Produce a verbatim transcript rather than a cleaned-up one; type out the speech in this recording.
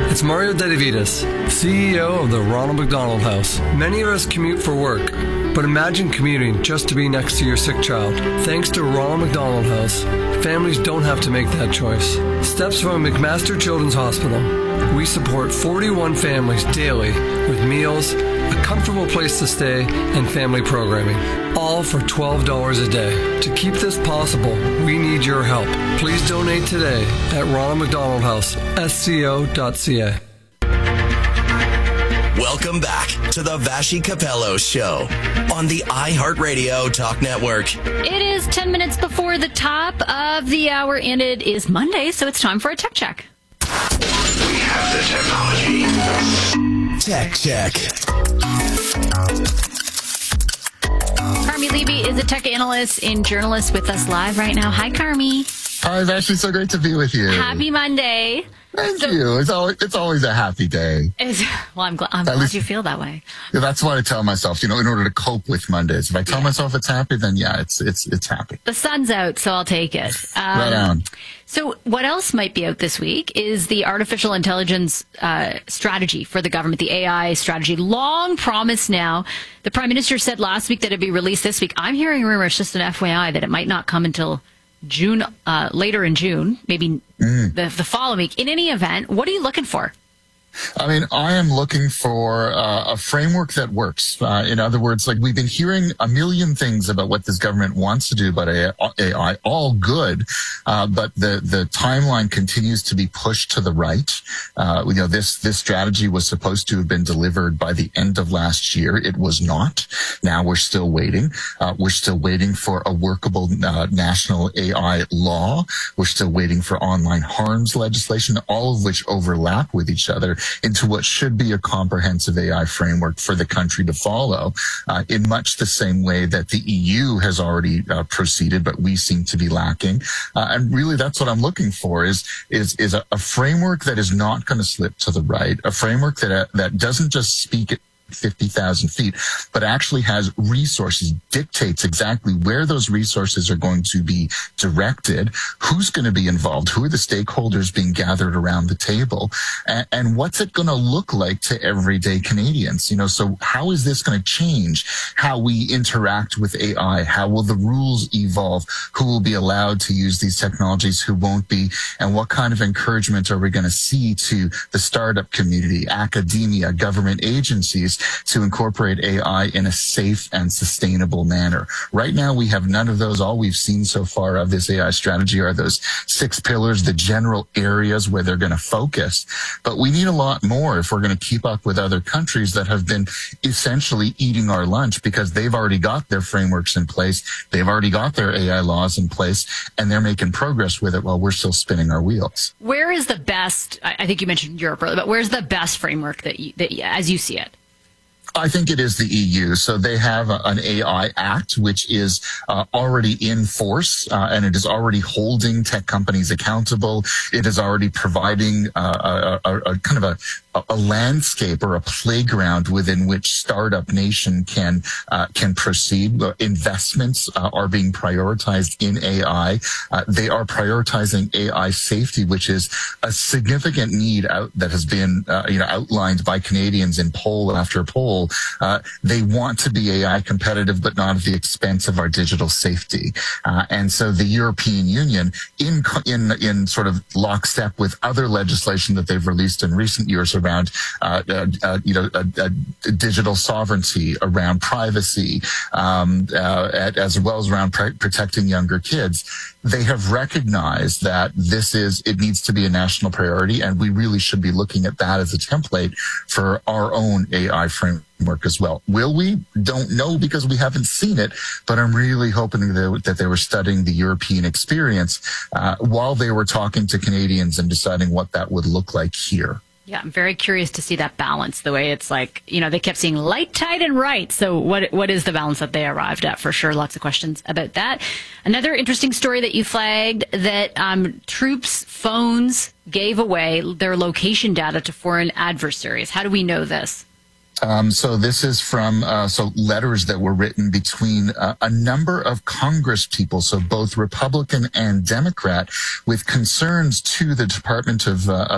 It's Mario Dedivitas, C E O of the Ronald McDonald House. Many of us commute for work, but imagine commuting just to be next to your sick child. Thanks to Ronald McDonald House, families don't have to make that choice. Steps from McMaster Children's Hospital. We support forty-one families daily with meals, a comfortable place to stay, and family programming, all for twelve dollars a day. To keep this possible, we need your help. Please donate today at Ronald McDonald House, S C O dot C A. Welcome back to the Vassy Capello Show on the iHeartRadio Talk Network. It is ten minutes before the top of the hour, and it is Monday, so it's time for a tech check. We have the technology. Tech check. Carmi Levy is a tech analyst and journalist with us live right now. Hi, Carmi. Hi, it's actually so great to be with you. Happy Monday. Thank so, you. It's always, it's always a happy day. It's, well, I'm, gl- I'm glad least, you feel that way. Yeah, that's what I tell myself, you know, in order to cope with Mondays. If I tell yeah. myself it's happy, then yeah, it's it's it's happy. The sun's out, so I'll take it. Um, right on. So what else might be out this week is the artificial intelligence uh, strategy for the government, the A I strategy. Long promised now. The Prime Minister said last week that it'd be released this week. I'm hearing rumors, just an F Y I, that it might not come until June, uh, later in June, maybe mm. the, the following week. In any event, what are you looking for? I mean, I am looking for uh, a framework that works. Uh, in other words, like we've been hearing a million things about what this government wants to do about A I, all good, uh, but the, the timeline continues to be pushed to the right. Uh, you know, this, this strategy was supposed to have been delivered by the end of last year. It was not. Now we're still waiting. Uh, we're still waiting for a workable uh, national A I law. We're still waiting for online harms legislation, all of which overlap with each other into what should be a comprehensive A I framework for the country to follow, uh, in much the same way that the E U has already uh, proceeded, but we seem to be lacking. Uh, and really, that's what I'm looking for: is is is a, a framework that is not going to slip to the right, a framework that uh, that doesn't just speak at fifty thousand feet, but actually has resources, dictates exactly where those resources are going to be directed, who's going to be involved, who are the stakeholders being gathered around the table, and, and what's it going to look like to everyday Canadians? You know, so how is this going to change how we interact with A I? How will the rules evolve? Who will be allowed to use these technologies? Who won't be? And what kind of encouragement are we going to see to the startup community, academia, government agencies to incorporate A I in a safe and sustainable manner? Right now, we have none of those. All we've seen so far of this A I strategy are those six pillars, the general areas where they're going to focus. But we need a lot more if we're going to keep up with other countries that have been essentially eating our lunch because they've already got their frameworks in place. They've already got their A I laws in place, and they're making progress with it while we're still spinning our wheels. Where is the best, I think you mentioned Europe earlier, but where's the best framework that, you, that as you see it? I think it is the E U. So they have a, an A I Act, which is uh, already in force, uh, and it is already holding tech companies accountable. It is already providing uh, a, a, a kind of a, a landscape or a playground within which startup nation can uh, can proceed. Investments uh, are being prioritized in A I. Uh, they are prioritizing A I safety, which is a significant need out, that has been uh, you know outlined by Canadians in poll after poll. Uh, they want to be A I competitive, but not at the expense of our digital safety. Uh, and so the European Union, in in in sort of lockstep with other legislation that they've released in recent years around, uh, uh, uh, you know, uh, uh, digital sovereignty, around privacy, um, uh, as well as around pr- protecting younger kids, they have recognized that this is, it needs to be a national priority, and we really should be looking at that as a template for our own A I framework as well. Will we? Don't know, because we haven't seen it, but I'm really hoping that, that they were studying the European experience uh, while they were talking to Canadians and deciding what that would look like here. Yeah, I'm very curious to see that balance, the way it's like, you know, they kept saying light, tight, and right. So what what is the balance that they arrived at? For sure, lots of questions about that. Another interesting story that you flagged, that um, troops' phones gave away their location data to foreign adversaries. How do we know this? Um, so this is from uh, so letters that were written between uh, a number of Congress people, so both Republican and Democrat, with concerns to the Department of uh,